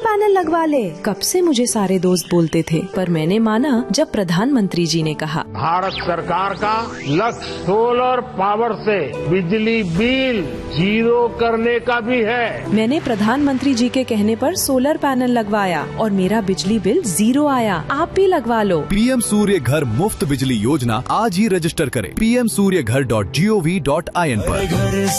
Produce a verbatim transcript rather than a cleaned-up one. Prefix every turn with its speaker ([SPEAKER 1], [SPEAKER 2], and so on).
[SPEAKER 1] Panel लगवा ले। कब से मुझे सारे दोस्त बोलते थे, पर मैंने माना जब प्रधानमंत्री जी ने कहा।
[SPEAKER 2] भारत सरकार का लक्ष्य सोलर पावर से बिजली बिल जीरो करने का भी है।
[SPEAKER 1] मैंने प्रधानमंत्री जी के कहने पर सोलर पैनल लगवाया और मेरा बिजली बिल जीरो आया। आप भी लगवा लो।
[SPEAKER 3] पीएम सूर्य घर मुफ्त बिजली योजना आज ही रजिस्टर करें पी एम सूर्य घर dot G O V dot I N पर।